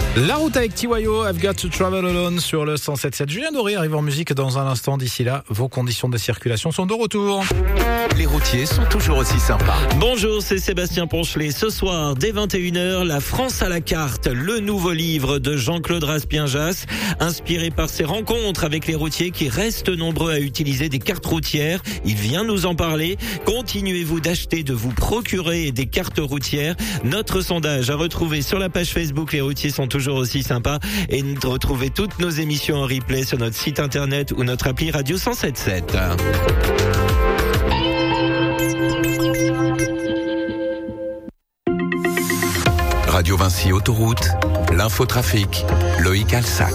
La route avec TYO, I've Got to Travel Alone sur le 107.7. Julien Doré arrive en musique dans un instant. D'ici là, vos conditions de circulation sont de retour. Les routiers sont toujours aussi sympas. Bonjour, c'est Sébastien Ponchelet. Ce soir, dès 21h, La France à la carte, le nouveau livre de Jean-Claude Raspien-Jass, inspiré par ses rencontres avec les routiers qui restent nombreux à utiliser des cartes routières. Il vient nous en parler. Continuez-vous d'acheter, de vous procurer des cartes routières? Notre sondage à retrouver sur la page Facebook Les routiers sont toujours aussi sympas, et de retrouver toutes nos émissions en replay sur notre site internet ou notre appli Radio 107.7. Radio Vinci Autoroute, l'infotrafic, Loïc Alsac.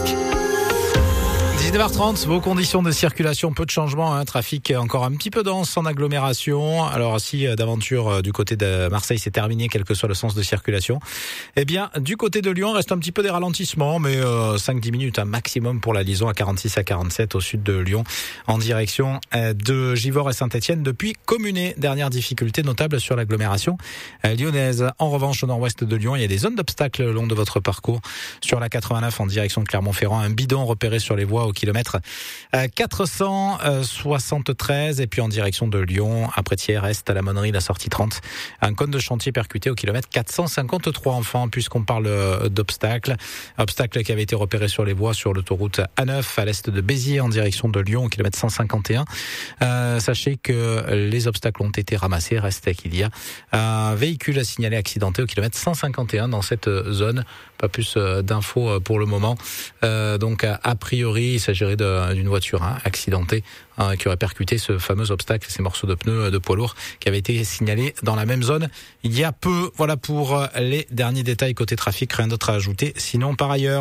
19h30, vos conditions de circulation, peu de changements, trafic encore un petit peu dense en agglomération. Alors si d'aventure du côté de Marseille c'est terminé, quel que soit le sens de circulation, eh bien du côté de Lyon reste un petit peu des ralentissements, mais 5-10 minutes un maximum pour la liaison à 46 à 47 au sud de Lyon en direction de Givors et Saint-Etienne depuis Communé. Dernière difficulté notable sur l'agglomération lyonnaise. En revanche, au nord-ouest de Lyon, il y a des zones d'obstacles le long de votre parcours. Sur la 89 en direction de Clermont-Ferrand, un bidon repéré sur les voies au kilomètre 473, et puis en direction de Lyon, après Thiers-Est, à la Monnerie, la sortie 30, un cône de chantier percuté au kilomètre 453. Enfin, puisqu'on parle d'obstacles, obstacle qui avait été repéré sur les voies sur l'autoroute A9 à l'est de Béziers en direction de Lyon au kilomètre 151. Sachez que les obstacles ont été ramassés. Reste qu'il y a un véhicule signalé accidenté au kilomètre 151 dans cette zone. Pas plus d'infos pour le moment. Donc a priori, il s'agirait d'une voiture accidentée qui aurait percuté ce fameux obstacle, ces morceaux de pneus de poids lourd qui avaient été signalés dans la même zone il y a peu. Voilà pour les derniers détails côté trafic, rien d'autre à ajouter. Sinon, par ailleurs,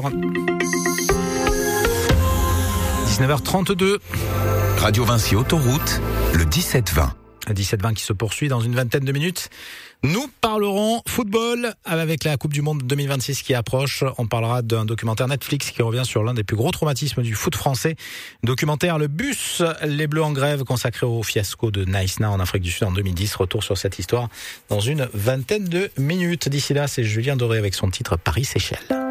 19h32. Radio Vinci Autoroute, le 17-20. 17-20 qui se poursuit dans une vingtaine de minutes. Nous parlerons football avec la Coupe du Monde 2026 qui approche. On parlera d'un documentaire Netflix qui revient sur l'un des plus gros traumatismes du foot français. Documentaire Le Bus, les Bleus en grève, consacré au fiasco de Naïsna en Afrique du Sud en 2010. Retour sur cette histoire dans une vingtaine de minutes. D'ici là, c'est Julien Doré avec son titre Paris-Seychelles.